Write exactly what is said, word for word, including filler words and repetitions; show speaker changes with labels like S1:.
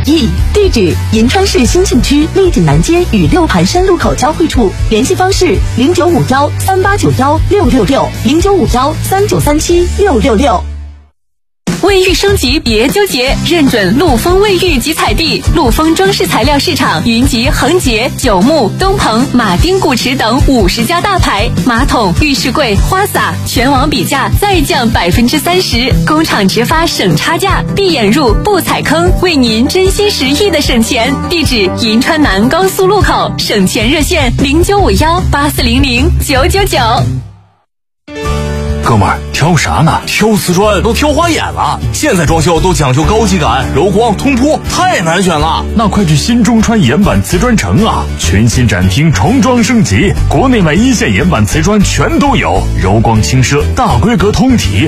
S1: 意。地址：银川市兴庆区丽景南街与六盘山路口交汇处。联系方式：零九五幺三八九幺六六六零九五幺三九三七六六六。
S2: 卫浴升级别纠结，认准陆丰卫浴及彩地。陆丰装饰材料市场云集恒洁、九牧、东鹏、马丁古驰等五十家大牌，马桶、浴室柜、花洒全网比价再降百分之三十，工厂直发省差价，闭眼入不踩坑，为您真心实意的省钱。地址：银川南高速路口，省钱热线零九五幺八四零零九九九。
S3: 哥们儿，挑啥呢？
S4: 挑瓷砖都挑花眼了，现在装修都讲究高级感、柔光、通铺，太难选了。
S3: 那快去新中川岩板瓷砖城啊！全新展厅重装升级，国内外一线岩板瓷砖全都有，柔光轻奢，大规格通体，